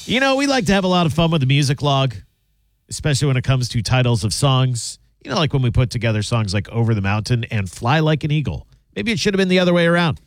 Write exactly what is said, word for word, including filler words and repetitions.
You know, we like to have a lot of fun with the music log, especially when it comes to titles of songs. You know, like when we put together songs like Over the Mountain and Fly Like an Eagle. Maybe it should have been the other way around.